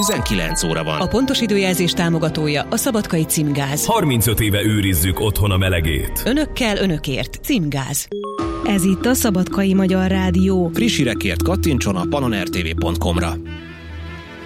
19 óra van. A pontos időjelzés támogatója a Szabadkai Címgáz. 35 éve őrizzük otthon a melegét. Önökkel, önökért. Címgáz. Ez itt a Szabadkai Magyar Rádió. Friss hírekért kattintson a pannonrtv.com-ra.